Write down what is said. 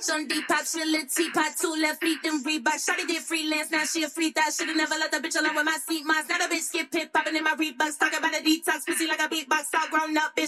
bitch on Depop, she a little teapot, 2 left feet, them Reebok. Shawty did freelance, now she a free thot. Shoulda never let the bitch alone with my seat moss. Now the bitch get pit popping in my Reeboks. Talk about a detox, pussy like a beatbox. All grown up, bitch.